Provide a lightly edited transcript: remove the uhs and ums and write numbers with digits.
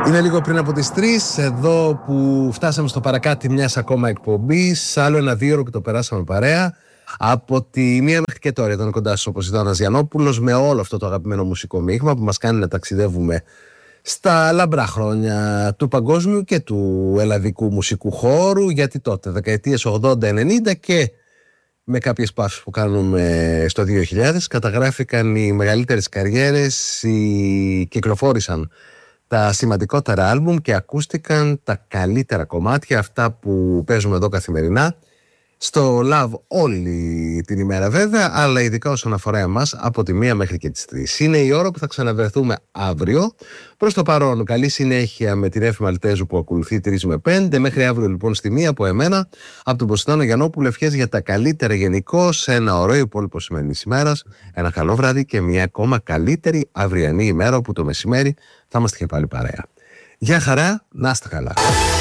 Είναι λίγο πριν από τις 3, εδώ που φτάσαμε στο παρακάτι μιας ακόμα εκπομπής. Άλλο ένα 2ωρο που το περάσαμε παρέα. Από τη 1 μέχρι και τώρα ήταν κοντά στους ο Ποσειδώνας Γιαννόπουλος με όλο αυτό το αγαπημένο μουσικό μείγμα που μας κάνει να ταξιδεύουμε στα λαμπρά χρόνια του παγκόσμιου και του ελλαδικού μουσικού χώρου. Γιατί τότε, δεκαετίες 80-90 και με κάποιες παύσεις που κάνουμε στο 2000, καταγράφηκαν οι μεγαλύτερες καριέρες, κυκλοφόρησαν τα σημαντικότερα άλμπουμ και ακούστηκαν τα καλύτερα κομμάτια, αυτά που παίζουμε εδώ καθημερινά στο Love όλη την ημέρα βέβαια, αλλά ειδικά όσον αφορά εμάς από τη 1 μέχρι και τις 3. Είναι η ώρα που θα ξαναβρεθούμε αύριο. Προς το παρόν, καλή συνέχεια με την Εύη Μαλτέζου που ακολουθεί 3 με 5. Μέχρι αύριο λοιπόν στη 1 από εμένα, από τον Ποσειδώνα Γιαννόπουλο, ευχές για τα καλύτερα γενικώς, ένα ωραίο υπόλοιπο σημερινής ημέρας, ένα καλό βράδυ και μια ακόμα καλύτερη αυριανή ημέρα όπου το μεσημέρι θα είμαστε και πάλι παρέα. Γεια χαρά, να είστε καλά.